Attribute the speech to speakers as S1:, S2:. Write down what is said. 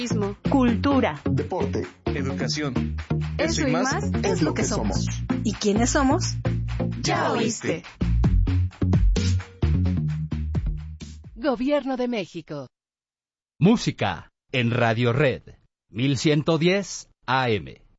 S1: cultura,
S2: deporte,
S3: educación.
S1: Eso y más es lo que somos. ¿Y quiénes somos? Ya oíste.
S4: Gobierno de México.
S5: Música en Radio Red 1110 AM.